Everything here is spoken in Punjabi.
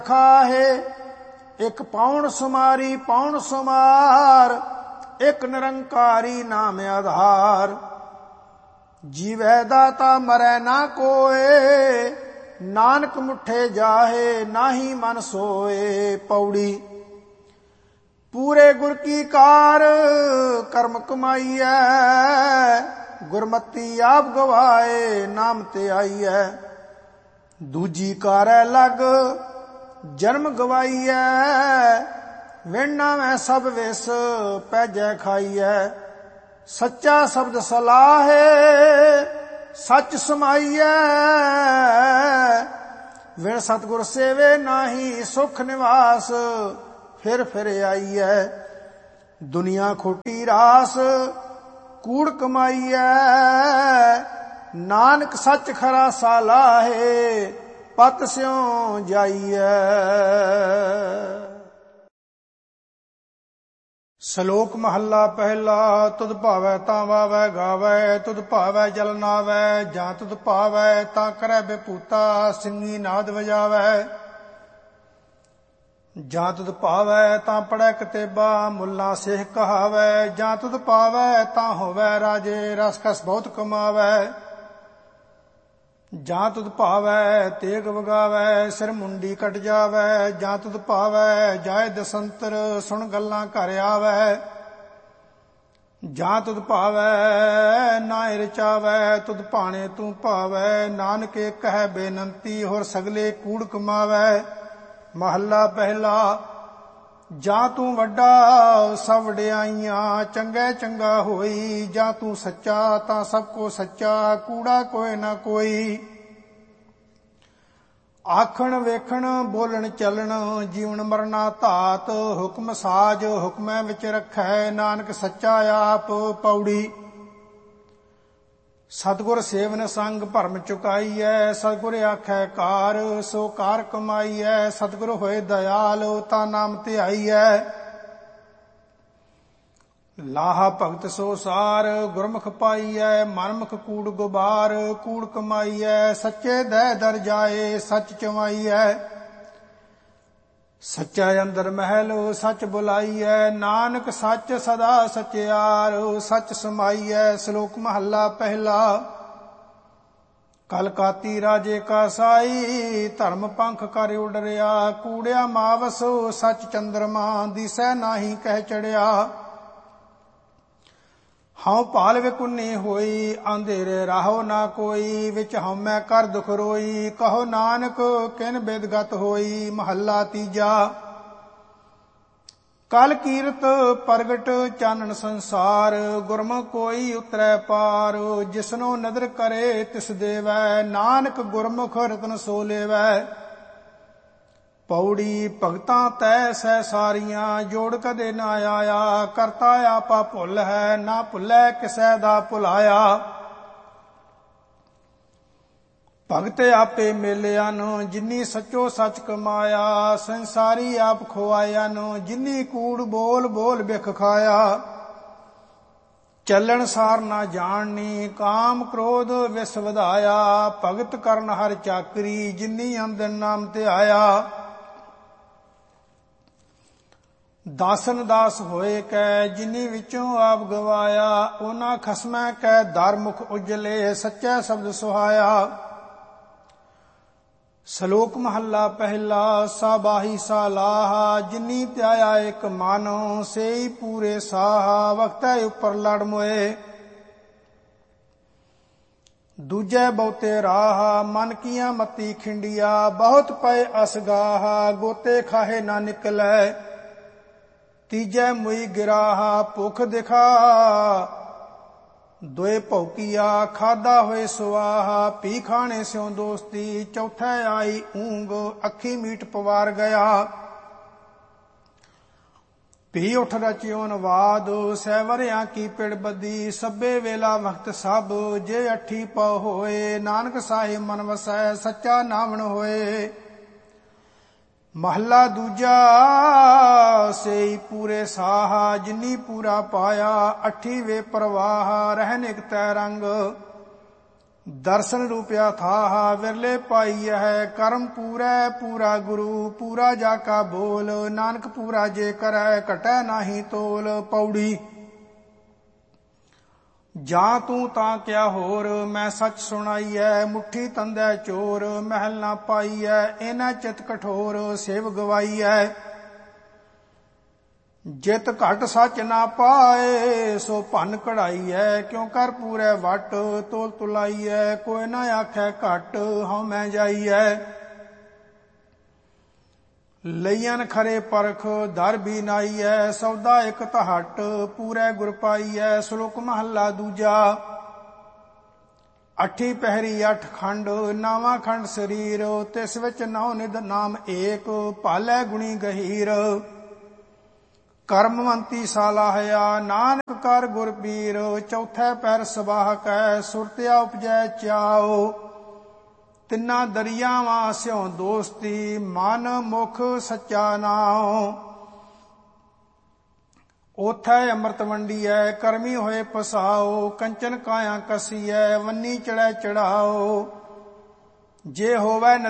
ਖਾਹੇ ਇਕ ਪਾਉਣ ਸੁਮਾਰੀ ਪਾਉਣ ਸੁਮਾਰ, ਇਕ ਨਿਰੰਕਾਰੀ ਨਾਮ ਆਧਾਰ। ਜੀਵੈ ਦਾਤਾ ਮਰੈ ਨਾ ਕੋਏ, ਨਾਨਕ ਮੁਠੇ ਜਾਹੇ ਨਾਹੀ ਮਨ ਸੋਏ। ਪੌੜੀ। ਪੂਰੇ ਗੁਰ ਕੀ ਕਾਰ ਕਰਮ ਕਮਾਈਐ, ਗੁਰਮਤੀ ਆਪ ਗਵਾਏ ਨਾਮ ਤੇ ਆਈਐ। ਦੂਜੀ ਕਾਰੈ ਲਗ ਜਨਮ ਗਵਾਈਐ, ਵਿਣਨਾ ਮੈਂ ਸਭ ਵਿਸ ਪੈਜੈ ਖਾਈਐ। ਸੱਚਾ ਸ਼ਬਦ ਸਲਾਹੇ ਸੱਚ ਸਮਾਈਐ, ਵਿਣ ਸਤਿਗੁਰ ਸੇਵੇ ਨਾਹੀ ਸੁਖ ਨਿਵਾਸ। ਫਿਰ ਫਿਰ ਆਈਐ ਦੁਨੀਆ ਖੋਟੀ ਰਾਸ, ਕੂੜ ਕਮਾਈਐ। ਨਾਨਕ ਸੱਚ ਖਰਾ ਸਾਲਾਹੇ, ਪਤ ਸਿਉ ਜਾਈਐ। ਸ਼ਲੋਕ ਮਹੱਲਾ ਪਹਿਲਾ। ਤੁਧ ਭਾਵੈ ਤਾਂ ਵਾਵੈ ਗਾਵੈ, ਤੁਧ ਭਾਵੈ ਜਲ ਨਾਵੈ। ਜਾਂ ਤੁਧ ਭਾਵੈ ਤਾਂ ਕਰੈ ਬੇਪੂਤਾ, ਸਿੰਘੀ ਨਾਦ ਵਜਾਵੈ। ਜਾਂ ਤੁਧ ਭਾਵੈ ਤਾਂ ਪੜ੍ਹੈ ਕਿਤੇਬਾ, ਮੁੱਲਾ ਸੇਖ ਕਹਾਵੈ। ਜਾਂ ਤੁਧ ਭਾਵੈ ਤਾਂ ਹੋਵੈ ਰਾਜੇ, ਰਸ ਕਸ ਬਹੁਤ ਕਮਾਵੈ। ਜਾਂ ਤੁਧ ਭਾਵੈ ਤੇਗ ਵਗਾਵੈ, ਸਿਰ ਮੁੰਡੀ ਕਟ ਜਾਵੈ। ਜਾਂ ਤੁਧ ਭਾਵੈ ਜਾਏ ਦਸੰਤਰ, ਸੁਣ ਗੱਲਾਂ ਘਰ ਆਵੈ। ਜਾਂ ਤੁਧ ਭਾਵੈ ਨਾਇ ਰਚਾਵੈ, ਤੁਧ ਭਾਣੇ ਤੂੰ ਭਾਵੈ। ਨਾਨਕ ਏਕ ਹੈ ਬੇਨੰਤੀ, ਹੋਰ ਸਗਲੇ ਕੂੜ ਕਮਾਵੈ। ਮਹੱਲਾ ਪਹਿਲਾ। ਜਾਂ ਤੂੰ ਵੱਡਾ ਸਭ ਵਡਿਆਈਆਂ, ਚੰਗੇ ਚੰਗਾ ਹੋਈ। ਜਾਂ ਤੂੰ ਸੱਚਾ ਤਾਂ ਸਭ ਕੋ ਸੱਚਾ, ਕੂੜਾ ਕੋਇ ਨਾ ਕੋਈ। ਆਖਣ ਵੇਖਣ ਬੋਲਣ ਚੱਲਣ, ਜੀਵਨ ਮਰਨਾ ਧਾਤ। ਹੁਕਮ ਸਾਜ ਹੁਕਮੈ ਵਿੱਚ ਰੱਖੈ, ਨਾਨਕ ਸੱਚਾ ਆਪ। ਪੌੜੀ। ਸਤਿਗੁਰ ਸੇਵਨ ਸੰਗ ਭਰਮ ਚੁਕਾਈਐ, ਸਤਿਗੁਰ ਆਖੈ ਕਾਰ ਸੋ ਕਾਰ ਕਮਾਈਐ। ਸਤਿਗੁਰ ਹੋਏ ਦਇਆਲ ਤਾਂ ਨਾਮ ਧਿਆਈਐ। ਲਾਹਾ ਭਗਤ ਸੋ ਸਾਰ, ਗੁਰਮੁਖ ਪਾਈਐ। ਮਨਮੁਖ ਕੂੜ ਗੁਬਾਰ, ਕੂੜ ਕਮਾਈਐ। ਸੱਚੇ ਦਹਿ ਦਰ ਜਾਏ, ਸੱਚ ਚਵਾਈਐ। ਸੱਚਾ ਅੰਦਰ ਮਹਿਲ ਸੱਚ ਬੁਲਾਈਐ, ਨਾਨਕ ਸੱਚ ਸਦਾ ਸਚਿਆਰ ਸੱਚ ਸਮਾਈਐ। ਸ਼ਲੋਕ ਮਹੱਲਾ ਪਹਿਲਾ। ਕਲਕਾਤੀ ਰਾਜੇ ਕਾ ਸਾਈ, ਧਰਮ ਪੰਖ ਕਰ ਉਡਰਿਆ। ਕੂੜਿਆ ਮਾਵਸ ਸੱਚ ਚੰਦਰਮਾ, ਦਿਸੈ ਨਾਹੀ ਕਹਿ ਚੜਿਆ। ਹਉ ਭਾਲ ਵਿਕੁੰਨੀ ਹੋਈ, ਅੰਧੇਰੇ ਰਾਹੋ ਨਾ ਕੋਈ। ਵਿੱਚ ਹਉਮੈ ਕਰ ਦੁਖ ਰੋਈ, ਕਹੋ ਨਾਨਕ ਕਿਨ ਬਿਦਗਤ ਹੋਈ। ਮਹੱਲਾ ਤੀਜਾ। ਕਲ ਕੀਰਤ ਪ੍ਰਗਟ ਚਾਨਣ ਸੰਸਾਰ, ਗੁਰਮੁਖ ਕੋਈ ਉਤਰੈ ਪਾਰ। ਜਿਸਨੋ ਨਦਰ ਕਰੇ ਤਿਸ ਦੇਵੈ, ਨਾਨਕ ਗੁਰਮੁਖ ਰਤਨ ਸੋ ਲੇਵੈ। ਪੌੜੀ। ਭਗਤਾਂ ਤੈ ਸਹਿ ਸਾਰੀਆਂ, ਜੋੜ ਕਦੇ ਨਾ ਆਇਆ। ਕਰਤਾ ਆਪਾ ਭੁੱਲ ਹੈ, ਨਾ ਭੁੱਲੈ ਕਿਸੈ ਦਾ ਭੁਲਾਇਆ। ਭਗਤ ਆਪੇ ਮੇਲਿਆਨ, ਜਿਨੀ ਸੱਚੋ ਸੱਚ ਕਮਾਇਆ। ਸੰਸਾਰੀ ਆਪ ਖੁਆਇਆਨ, ਜਿਨੀ ਕੂੜ ਬੋਲ ਬੋਲ ਬਿਖ ਖਾਇਆ। ਚੱਲਣ ਸਾਰ ਨਾ ਜਾਣਨੀ, ਕਾਮ ਕ੍ਰੋਧ ਵਿਸ ਵਧਾਇਆ। ਭਗਤ ਕਰਨ ਹਰ ਚਾਕਰੀ, ਜਿਨੀ ਅੰਦਨ ਨਾਮ ਧਿਆਇਆ। ਦਾਸਨ ਦਾਸ ਹੋਏ ਕੈ, ਜਿਨੀ ਵਿੱਚੋਂ ਆਪ ਗਵਾਇਆ। ਉਹਨਾਂ ਖਸਮੈ ਕੈ ਦਰ ਮੁਖ ਉਜਲੇ, ਸੱਚਾ ਸ਼ਬਦ ਸੁਹਾਇਆ। ਸ਼ਲੋਕ ਮਹੱਲਾ ਪਹਿਲਾ। ਸਾਬਾਹੀ ਸਾਲਾਹਾ, ਜਿਨੀ ਧਿਆਇਆ ਇਕ ਮਨ। ਸੇਈ ਪੂਰੇ ਸਾਹਾ, ਵਖਤੈ ਉਪਰ ਲੜ ਮੋਏ। ਦੂਜੈ ਬਹੁਤੇ ਰਾਹ, ਮਨ ਕੀਆਂ ਮਤੀ ਖਿੰਡੀਆ। ਬਹੁਤ ਪਏ ਅਸਗਾਹਾ, ਗੋਤੇ ਖਾਹੇ ਨਾ ਨਿਕਲੈ। ਤੀਜੈ ਮੁਈ ਗਿਰਾਹਾ, ਭੁਖ ਦਿਖਾ ਦੋਏ ਭੌਕੀਆ। ਖਾਦਾ ਹੋਏ ਸੁਆਹਾ, ਪੀ ਖਾਣੇ ਸਿਉ ਦੋਸਤੀ। ਚੌਥੈ ਆਈ ਊਂਗ, ਅੱਖੀ ਮੀਟ ਪਵਾਰ ਗਿਆ। ਪੀ ਉਠ ਰਚਿਓ ਨਵਾਦ, ਸਹਿਵਰਿਆਂ ਕੀ ਪਿੜ ਬੱਦੀ। ਸਭੇ ਵੇਲਾ ਵਕਤ ਸਭ, ਜੇ ਅੱਠੀ ਪਉ ਹੋਏ। ਨਾਨਕ ਸਾਹਿਬ ਮਨ ਵਸੈ, ਸੱਚਾ ਨਾਵਣ ਹੋਏ। ਮਹੱਲਾ ਦੂਜਾ। ਸੇਈ ਪੂਰੇ ਸਾਹਾ, ਜਿਨੀ ਪੂਰਾ ਪਾਇਆ। ਅੱਠੀ ਵੇ ਪ੍ਰਵਾਹ, ਰਹਿਨ ਇਕ ਤੈ ਰੰਗ। ਦਰਸ਼ਨ ਰੂਪਿਆ ਥਾਹ ਵਿਰਲੇ ਪਾਈ ਹੈ। ਕਰਮ ਪੂਰੈ ਪੂਰਾ ਗੁਰੂ ਪੂਰਾ ਜਾ ਕਾ ਬੋਲ। ਨਾਨਕ ਪੂਰਾ ਜੇ ਕਰੈ ਘਟੈ ਨਾਹੀ ਤੋਲ। ਪੌੜੀ ਜਾਂ ਤੂੰ ਤਾਂ ਕਿਆ ਹੋਰ ਮੈਂ ਸੱਚ ਸੁਣਾਈਐ। ਮੁੱਠੀ ਤੰਦੈ ਚੋਰ ਮਹਿਲ ਨਾ ਪਾਈਐ। ਇਹਨਾਂ ਚਿਤ ਕਠੋਰ ਸੇਵ ਗਵਾਈਐ। ਜਿਤ ਘਟ ਸੱਚ ਨਾ ਪਾਏ ਸੋ ਭੰਨ ਕਢਾਈਐ। ਕਿਉ ਕਰ ਪੂਰੈ ਵਟ ਤੋਲ ਤੁਲਾਈਐ। ਕੋਈ ਨਾ ਆਖੈ ਘਟ ਹਉ ਮੈਂ ਜਾਈਐ। ਲਈਅਨ ਖਰੇ ਪਰਖ ਦਰ ਵੀ ਨਾਈਐ। ਸੌਦਾ ਇਕ ਤਹਟ ਪੂਰੈ ਗੁਰ ਪਾਈਐ। ਸ਼ਲੋਕ ਮਹੱਲਾ ਦੂਜਾ। ਅੱਠੀ ਪਹਿਰੀ ਅੱਠ ਖੰਡ ਨਾਵਾਂ ਖੰਡ ਸਰੀਰ। ਤਿਸ ਵਿੱਚ ਨੌ ਨਿਧ ਨਾਮ ਏਕ ਭਾਲੈ ਗੁਣੀ ਗਹੀਰ। ਕਰਮਵੰਤੀ ਸਾਲਾਹਿਆ ਨਾਨਕ ਕਰ ਗੁਰ ਪੀਰ। ਚੌਥੈ ਪਹਿਰ ਸਬਾਹ ਕੈ ਸੁਰਤਿਆ ਉਪਜੈ ਚਾਓ। ਤਿੰਨਾ ਦਰਿਆਵਾਂ ਸਿਉ ਦੋਸਤੀ ਮਨ ਮੁਖ ਸੱਚਾ ਨਾਉ। ਓਥੈ ਅੰਮ੍ਰਿਤ ਵੰਡੀਐ ਕਰਮੀ ਹੋਏ ਪਸਾਓ। ਕੰਚਨ ਕਾਇਆ ਕਸੀਐ ਵੰਨੀ ਚੜੈ ਚੜਾਓ। ਜੇ ਹੋਵੈ